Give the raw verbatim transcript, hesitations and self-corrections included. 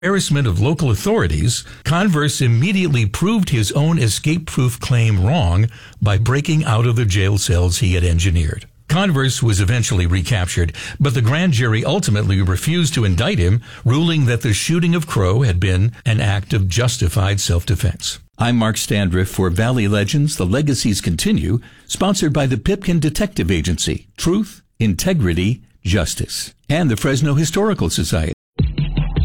embarrassment of local authorities, Converse immediately proved his own escape-proof claim wrong by breaking out of the jail cells he had engineered. Converse was eventually recaptured, but the grand jury ultimately refused to indict him, ruling that the shooting of Crow had been an act of justified self-defense. I'm Mark Standriff for Valley Legends, The Legacies Continue, sponsored by the Pipkin Detective Agency, Truth, Integrity, Justice, and the Fresno Historical Society.